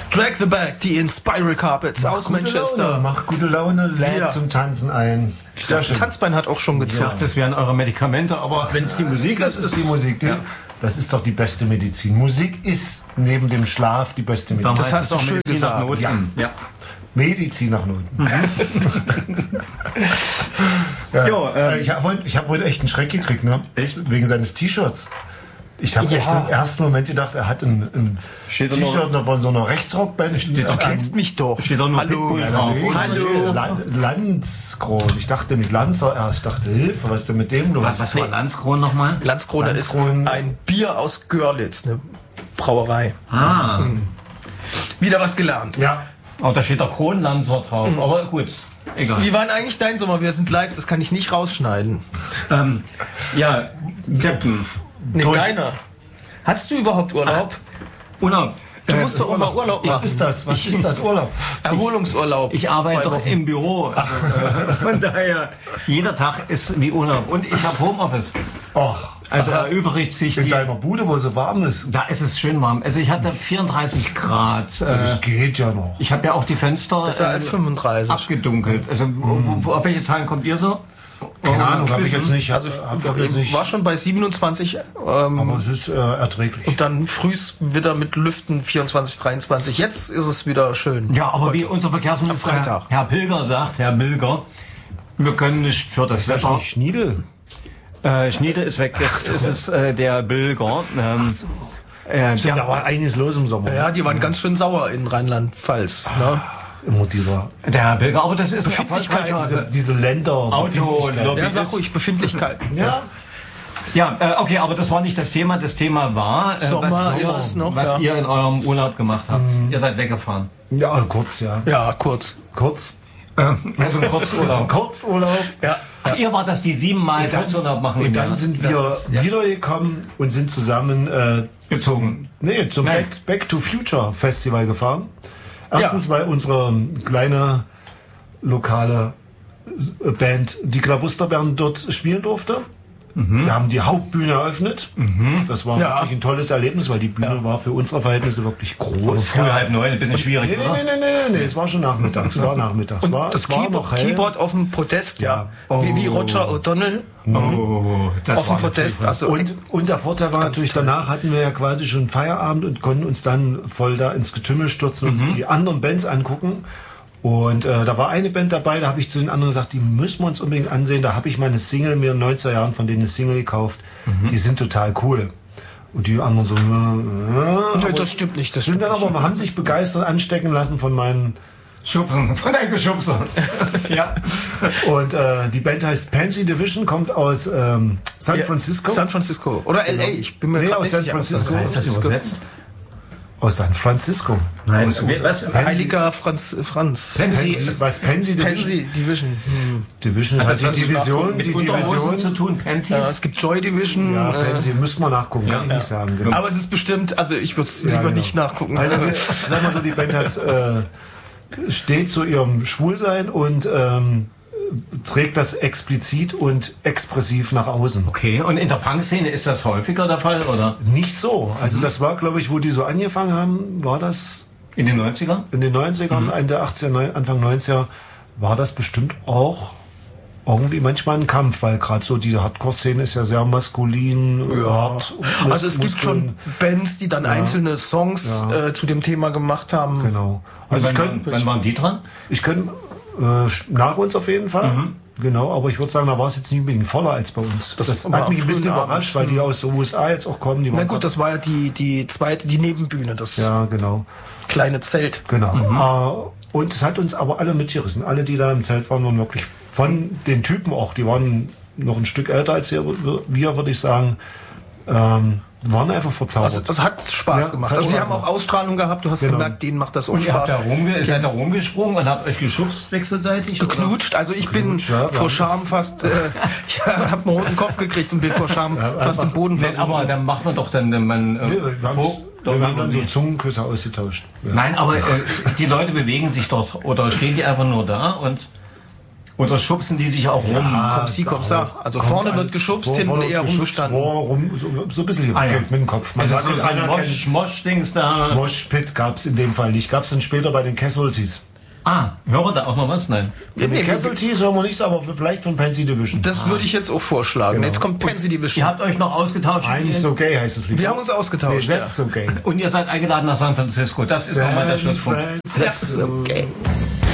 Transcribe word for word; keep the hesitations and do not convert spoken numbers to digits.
Drag the Back, die Inspiral Carpets Mach aus gute Manchester. Laune, mach gute Laune, lädt Ja. zum Tanzen ein. Sehr schön. Tanzbein hat auch schon gezogen. Ja, das wären eure Medikamente, aber wenn es die Musik Das ist, ist die Musik. Ja. Das ist doch die beste Medizin. Musik ist neben dem Schlaf die beste Medizin. Das hast du schön Medizin nach gesagt. Noten. Ja. Ja. Medizin nach Noten. ja, Jo, ähm, äh, ich habe heute, ich hab heute echt einen Schreck gekriegt, ne? Echt? Wegen seines T-Shirts. Ich habe Ja. echt im ersten Moment gedacht, er hat ein, ein Steht da T-Shirt noch von so einer Rechtsrockband. Steht doch Du kennst mich doch. Steht doch nur Hallo. Pitbull Ja, drauf. deswegen, Hallo. Land, Landskron. Ich dachte mit Lanzer erst. Ich dachte, Hilfe, was ist denn mit dem los? Was, was war Landskron nochmal? Landskroner ist Landskron- ein Bier aus Görlitz, eine Brauerei. Ah, Wieder was gelernt. Ja, oh, da steht doch Kronlanzer drauf, aber gut, egal. Wie war denn eigentlich dein Sommer? Wir sind live, das kann ich nicht rausschneiden. Ähm, ja, Captain. Nee, Durch- deiner. Hattest du überhaupt Urlaub? Urlaub. Du musst doch auch mal Urlaub was machen. ist das? Was ist das? Urlaub? Erholungsurlaub. Ich arbeite Zwei doch Wochen. im Büro. Also, äh, von daher, jeder Tag ist wie Urlaub. Und ich habe Homeoffice. Ach, Also erübrigt sich in die... deiner Bude, wo es so warm ist. Da ist es schön warm. Also ich hatte vierunddreißig Grad. Äh, Das geht ja noch. ich habe ja auch die Fenster Besser als äh, fünfunddreißig. abgedunkelt. Also wo, wo, auf welche Zahlen kommt ihr so? Keine Ahnung, habe ich jetzt Wissen? nicht. Also, hab, hab jetzt nicht. War schon bei siebenundzwanzig ähm, Aber es ist äh, erträglich. und dann frühs wieder mit Lüften vierundzwanzig, dreiundzwanzig. Jetzt ist es wieder schön. Ja, aber wie unser Verkehrsminister Am Freitag. Herr Pilger sagt, Herr Bilger, wir können nicht für das Das ist Wetter. nicht Schniedel. Äh, Schniede ist weg, jetzt ist es äh, der Bilger. Ähm, äh, Stimmt, der, da war einiges los im Sommer. Ja, die waren ganz schön sauer in Rheinland-Pfalz. Ne? Immer dieser, der Herr Bilger, aber das ist ein Befindlichkeit, erfolgreicher... diese Länder. Autolobby. Ja, sag ruhig, Befindlichkeiten. Ja, Ja, äh, okay, aber das war nicht das Thema. Das Thema war, äh, Sommer was, ist es noch, was ja. ihr in eurem Urlaub gemacht habt. Ihr seid weggefahren. ja, kurz, ja. Ja, kurz. Kurz. Also ein Kurzurlaub. Kurzurlaub. Ja. Ach, ihr war das, die siebenmal Kurzurlaub machen im Und dann Jahr. sind Das wir ist, ja, wiedergekommen und sind zusammen äh, gezogen. nee, zum Nein. Back, Back to Future Festival gefahren. Erstens, weil unsere kleine lokale äh, Band, die Klabusterbären, dort spielen durfte. Wir haben die Hauptbühne eröffnet. Das war Ja. wirklich ein tolles Erlebnis, weil die Bühne war für unsere Verhältnisse wirklich groß. Früh halb neun, ein bisschen schwierig, Nee, nee, oder? nee, nee, nee, nee, es war schon nachmittags. Es war nachmittags. Es war, Das es war Keyboard, noch hell. Keyboard auf dem Podest, ja. Ja. Wie, wie Roger O'Donnell Oh, das auf dem war Podest. Also, Und, und der Vorteil war natürlich, danach hatten wir ja quasi schon Feierabend und konnten uns dann voll da ins Getümmel stürzen und uns die anderen Bands angucken. Und äh, da war eine Band dabei, da habe ich zu den anderen gesagt, die müssen wir uns unbedingt ansehen. Da habe ich meine Single mir in den neunziger Jahren von denen eine Single gekauft. Die sind total cool. Und die anderen so, äh, äh, Nö, das stimmt nicht. Das sind stimmt dann aber, haben sich begeistert anstecken lassen von meinen. Schubsen, von deinem Geschubsen. Ja. Und äh, die Band heißt Pansy Division, kommt aus ähm, San Ja, Francisco. San Francisco. Oder L A. Ich bin mir Nee, grad aus nicht San sicher. Francisco. Was heißt das übersetzt? Aus San Francisco. Nein, Aus, was? Heiliger Franz. Franz. Pansy. Pansy, was Pansy Division? Pansy Division. Hm. Division Hat hat das die was Division, mit die Unterhosen Division. zu tun? Panties? Ja, es gibt Joy Division. Ja, äh, Pansy, müsste man nachgucken, kann ich nicht sagen. Genau. aber es ist bestimmt, also ich würde es Ja, lieber genau. nicht nachgucken. Also, sag mal so, die Band hat, äh, steht zu ihrem Schwulsein und ähm, trägt das explizit und expressiv nach außen. Okay, und in der Punk-Szene ist das häufiger der Fall, oder? Nicht so. Also das war, glaube ich, wo die so angefangen haben, war das In den neunzigern? in den neunzigern, Ende achtziger, neun- Anfang neunziger, war das bestimmt auch irgendwie manchmal ein Kampf, weil gerade so die Hardcore-Szene ist ja sehr maskulin. Ja. hart, mus- Also es gibt Muskeln. schon Bands, die dann einzelne Songs Ja. äh, zu dem Thema gemacht haben. Genau. Also Also ich wann, könnte wann waren die dran? ich könnt, äh, nach uns auf jeden Fall. Genau, aber ich würde sagen, da war es jetzt nicht unbedingt voller als bei uns. Das, Das hat war mich am ein bisschen frühen überrascht, weil die aus den U S A jetzt auch kommen. Die Na waren gut, das war ja die, die zweite, die Nebenbühne, das ja, genau. kleine Zelt. Genau. Äh, und es hat uns aber alle mitgerissen. Alle, die da im Zelt waren, waren wirklich von den Typen auch, die waren noch ein Stück älter als wir, wir würde ich sagen, ähm, waren einfach verzaubert. Also das hat Spaß Ja, gemacht. das hat Also die Spaß haben auch gemacht. Ausstrahlung gehabt, du hast Genau. gemerkt, denen macht das auch Und ihr habt Spaß. da rumge seid da rumgesprungen und habt euch geschubst wechselseitig? oder? Geknutscht, also ich bin ja, vor ja. Scham fast, äh, ich habe einen roten Kopf gekriegt und bin vor Scham fast im Boden Nein, versunken. aber dann macht man doch dann, wenn man... Äh, Nee, wir haben, wo- wir haben dann so irgendwie- Zungenküsse ausgetauscht. Ja. Nein, aber äh, die Leute bewegen sich dort oder stehen die einfach nur da und... Oder schubsen die sich auch rum? Ja, Komm, sie, komm, sa. Also vorne wird geschubst, vor, hinten vorne eher geschubst, rumgestanden. vor, rum, so, so ein bisschen Ah, ja. mit dem Kopf. Man Also sagt, so, so ein einer kennt- Mosch, Mosch-Dings da. Moshpit gab es in dem Fall nicht. Gab es dann später bei den Casualties. Ah, hören wir da auch mal was? Nein. Nee, Von den nee, Casualties hören wir nichts, aber vielleicht von Pansy Division. Das würde ich jetzt auch vorschlagen. Genau. Jetzt kommt Pansy Division. Ihr habt euch noch ausgetauscht. I'm so gay heißt das Lied. Wir haben uns ausgetauscht. Nee, ja. that's so gay. Und ihr seid eingeladen nach San Francisco. Das ist nochmal der San Schlusspunkt. Francisco. That's so gay.